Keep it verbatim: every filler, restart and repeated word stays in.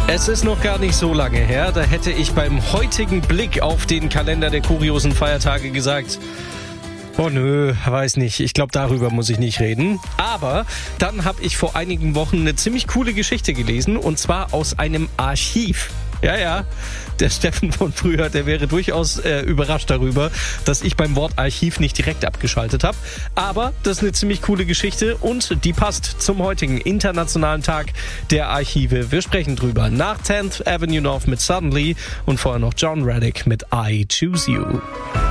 Es ist noch gar nicht so lange her, da hätte ich beim heutigen Blick auf den Kalender der kuriosen Feiertage gesagt, oh nö, weiß nicht, ich glaube, darüber muss ich nicht reden. Aber dann habe ich vor einigen Wochen eine ziemlich coole Geschichte gelesen, und zwar aus einem Archiv. Ja, ja, der Steffen von früher, der wäre durchaus äh, überrascht darüber, dass ich beim Wort Archiv nicht direkt abgeschaltet habe. Aber das ist eine ziemlich coole Geschichte und die passt zum heutigen Internationalen Tag der Archive. Wir sprechen drüber nach tenth Avenue North mit Suddenly und vorher noch John Reddick mit I Choose You.